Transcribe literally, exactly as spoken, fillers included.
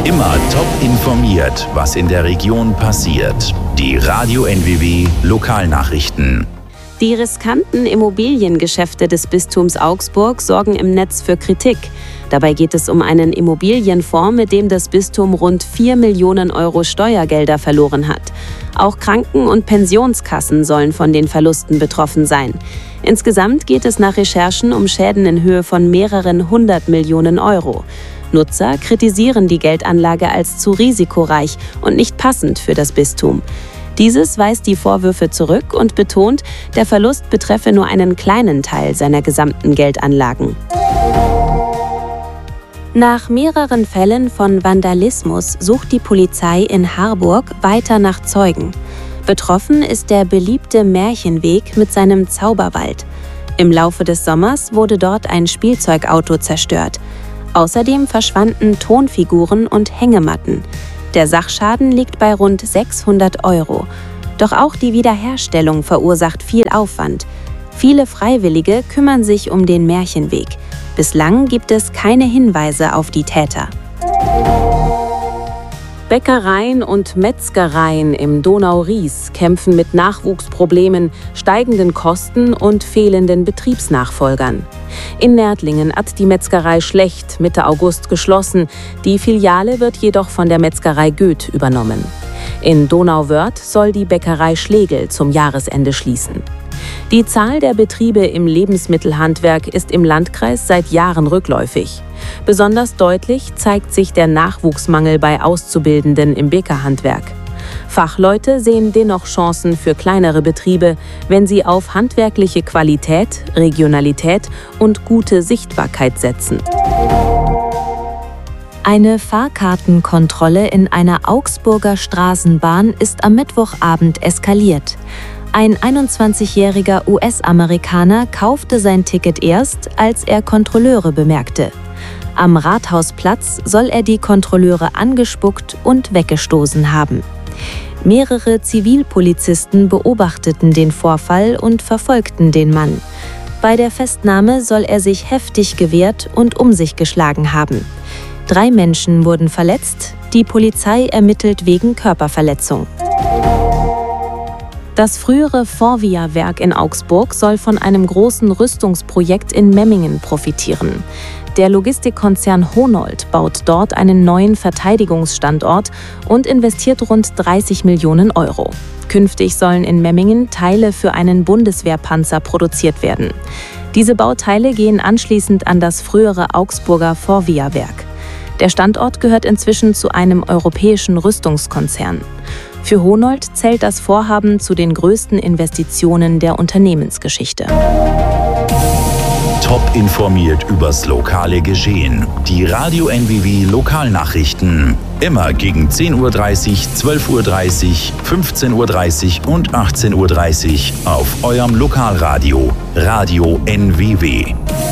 Immer top informiert, was in der Region passiert. Die Radio N W W Lokalnachrichten. Die riskanten Immobiliengeschäfte des Bistums Augsburg sorgen im Netz für Kritik. Dabei geht es um einen Immobilienfonds, mit dem das Bistum rund vier Millionen Euro Steuergelder verloren hat. Auch Kranken- und Pensionskassen sollen von den Verlusten betroffen sein. Insgesamt geht es nach Recherchen um Schäden in Höhe von mehreren hundert Millionen Euro. Nutzer kritisieren die Geldanlage als zu risikoreich und nicht passend für das Bistum. Dieses weist die Vorwürfe zurück und betont, der Verlust betreffe nur einen kleinen Teil seiner gesamten Geldanlagen. Nach mehreren Fällen von Vandalismus sucht die Polizei in Harburg weiter nach Zeugen. Betroffen ist der beliebte Märchenweg mit seinem Zauberwald. Im Laufe des Sommers wurde dort ein Spielzeugauto zerstört. Außerdem verschwanden Tonfiguren und Hängematten. Der Sachschaden liegt bei rund sechshundert Euro. Doch auch die Wiederherstellung verursacht viel Aufwand. Viele Freiwillige kümmern sich um den Märchenweg. Bislang gibt es keine Hinweise auf die Täter. Bäckereien und Metzgereien im Donau-Ries kämpfen mit Nachwuchsproblemen, steigenden Kosten und fehlenden Betriebsnachfolgern. In Nerdlingen hat die Metzgerei Schlecht Mitte August geschlossen. Die Filiale wird jedoch von der Metzgerei Goeth übernommen. In Donauwörth soll die Bäckerei Schlegel zum Jahresende schließen. Die Zahl der Betriebe im Lebensmittelhandwerk ist im Landkreis seit Jahren rückläufig. Besonders deutlich zeigt sich der Nachwuchsmangel bei Auszubildenden im Bäckerhandwerk. Fachleute sehen dennoch Chancen für kleinere Betriebe, wenn sie auf handwerkliche Qualität, Regionalität und gute Sichtbarkeit setzen. Eine Fahrkartenkontrolle in einer Augsburger Straßenbahn ist am Mittwochabend eskaliert. Ein einundzwanzigjähriger U S-Amerikaner kaufte sein Ticket erst, als er Kontrolleure bemerkte. Am Rathausplatz soll er die Kontrolleure angespuckt und weggestoßen haben. Mehrere Zivilpolizisten beobachteten den Vorfall und verfolgten den Mann. Bei der Festnahme soll er sich heftig gewehrt und um sich geschlagen haben. Drei Menschen wurden verletzt, die Polizei ermittelt wegen Körperverletzung. Das frühere Forvia-Werk in Augsburg soll von einem großen Rüstungsprojekt in Memmingen profitieren. Der Logistikkonzern Honold baut dort einen neuen Verteidigungsstandort und investiert rund dreißig Millionen Euro. Künftig sollen in Memmingen Teile für einen Bundeswehrpanzer produziert werden. Diese Bauteile gehen anschließend an das frühere Augsburger Forvia-Werk. Der Standort gehört inzwischen zu einem europäischen Rüstungskonzern. Für Honold zählt das Vorhaben zu den größten Investitionen der Unternehmensgeschichte. Top informiert übers lokale Geschehen. Die Radio N W W Lokalnachrichten. Immer gegen zehn Uhr dreißig, zwölf Uhr dreißig, fünfzehn Uhr dreißig und achtzehn Uhr dreißig auf eurem Lokalradio Radio N W W.